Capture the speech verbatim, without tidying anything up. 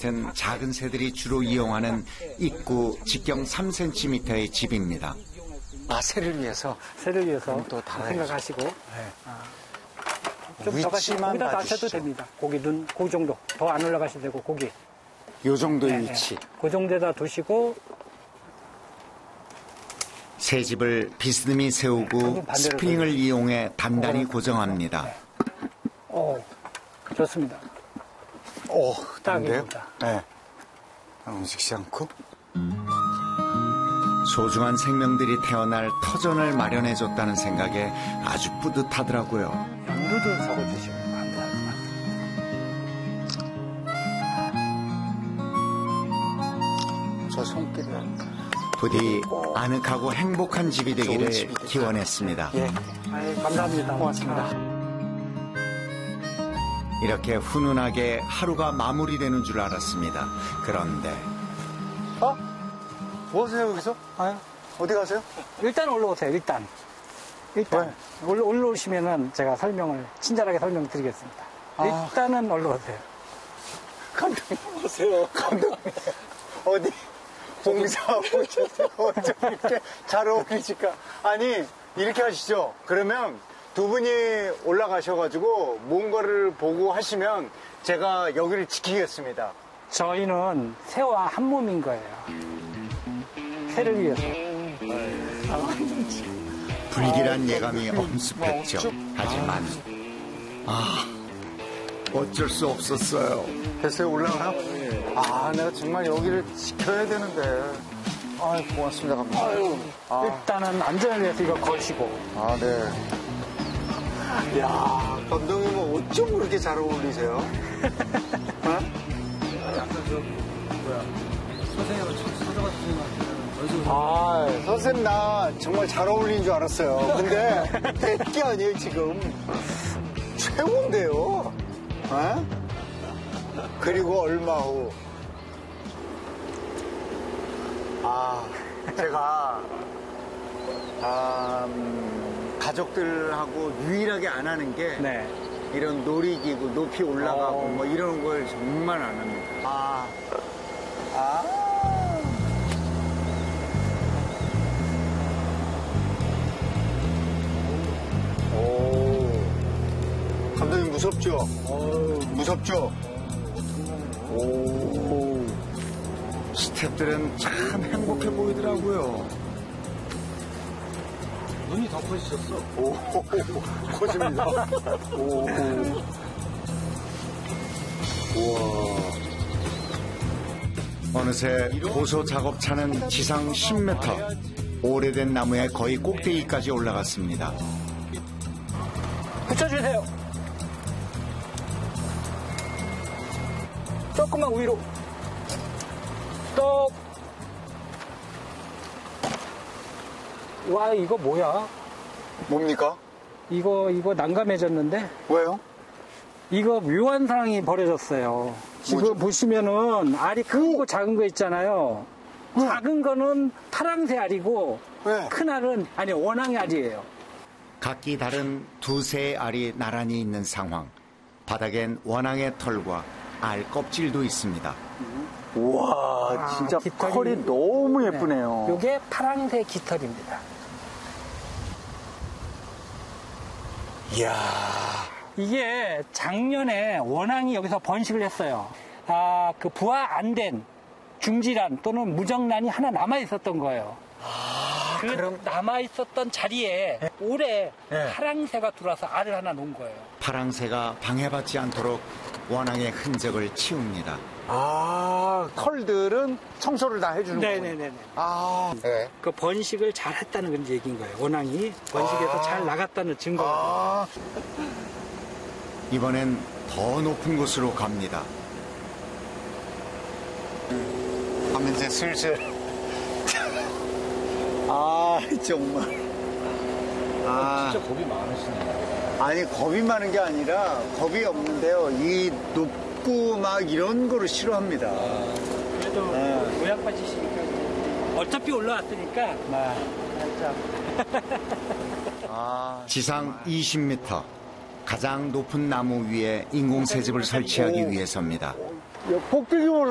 같은 작은 새들이 주로 이용하는 입구 직경 삼 센티미터의 집입니다. 아, 새를 위해서? 새를 위해서 또 달아야죠. 생각하시고. 네. 아. 좀 위치만 거기다 봐주시죠. 놔셔도 됩니다. 고기 눈, 그 정도. 더 안 올라가셔도 되고, 고기. 요 정도의 네, 위치. 네. 그 정도에다 두시고. 새 집을 비스듬히 세우고 스프링을 이용해 단단히 고정합니다. 네. 오, 좋습니다. 오, 딱인데요? 딱입니다. 네. 움직이지 않고. 소중한 생명들이 태어날 터전을 마련해줬다는 생각에 아주 뿌듯하더라고요. 양도도 적어주시고 감사합니다. 저 손길이. 부디 아늑하고 행복한 집이 되기를 기원했습니다. 예. 아유, 감사합니다. 고맙습니다. 이렇게 훈훈하게 하루가 마무리되는 줄 알았습니다. 그런데 어? 뭐 하세요, 여기서? 아유, 어디 가세요? 일단 올라오세요, 일단. 일단. 올라, 올라오시면은 제가 설명을, 친절하게 설명드리겠습니다. 아. 일단은 올라오세요. 감독님 오세요. 감독님. 어디 봉사하고 오셨어요? 어쩜 이렇게 잘 어울리실까? 아니, 이렇게 하시죠. 그러면 두 분이 올라가셔가지고 뭔가를 보고 하시면 제가 여기를 지키겠습니다. 저희는 새와 한 몸인 거예요. 새를 위해서. 불길한 예감이 엄습했죠. 하지만 아 어쩔 수 없었어요. 됐어요, 올라가라? 아, 내가 정말 여기를 지켜야 되는데. 아, 고맙습니다, 감독님. 아유, 아. 일단은 안전을 위해서 이거 거시고. 아, 네. 야, 감독님은 어쩜 그렇게 잘 어울리세요? 어? 아, 선생님 나 정말 잘 어울리는 줄 알았어요. 근데 될게 아니에요, 지금. 최고인데요. 어? 그리고 얼마 후. 아, 제가 아, 음, 가족들하고 유일하게 안 하는 게 네. 이런 놀이기구 높이 올라가고 어. 뭐 이런 걸 정말 안 합니다. 아, 아. 오. 감독님 무섭죠? 무섭죠? 오. 스태프들은 참 행복해 보이더라고요. 눈이 더 커지셨어. 오, 커집니다. 오. 우와. 어느새 고소 작업차는 지상 십 미터, 오래된 나무의 거의 꼭대기까지 올라갔습니다. 붙여주세요. 조금만 위로. 스톱. 와, 이거 뭐야? 뭡니까? 이거, 이거 난감해졌는데? 왜요? 이거 묘한 상황이 벌어졌어요. 지금 뭐죠? 보시면은 알이 큰 거 작은 거 있잖아요. 작은 거는 파랑새 알이고, 네. 큰 알은, 아니, 원앙의 알이에요. 각기 다른 두세의 알이 나란히 있는 상황. 바닥엔 원앙의 털과 알 껍질도 있습니다. 우와, 진짜 아, 깃털이- 컬이 너무 예쁘네요. 네. 이게 파랑새 깃털입니다. 이야. 이게 작년에 원앙이 여기서 번식을 했어요. 아, 그 부화 안 된 중질환 또는 무정란이 하나 남아 있었던 거예요. 아, 그 그럼 남아 있었던 자리에 올해 네. 파랑새가 들어와서 알을 하나 놓은 거예요. 파랑새가 방해받지 않도록 원앙의 흔적을 치웁니다. 아, 털들은 청소를 다 해주는 거예요. 네네네네. 아, 네. 그 번식을 잘 했다는 그런 얘기인 거예요. 원앙이 번식에서 아. 잘 나갔다는 증거가. 아, 이번엔 더 높은 곳으로 갑니다. 하면 이제 슬슬. 아, 정말. 아, 진짜 겁이 많으시네. 아니, 겁이 많은 게 아니라 겁이 없는데요. 이 높고 막 이런 거를 싫어합니다. 그래도 네. 모양 빠지시니까 어차피 올라왔으니까 막 살짝. 아, 지상 이십 미터, 가장 높은 나무 위에 인공새집을 설치하기 위해서입니다. 꼭대기 올라